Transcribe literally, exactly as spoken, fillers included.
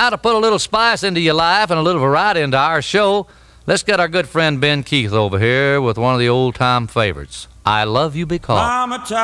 Now, to put a little spice into your life and a little variety into our show, let's get our good friend Ben Keith over here with one of the old-time favorites, I Love You Because.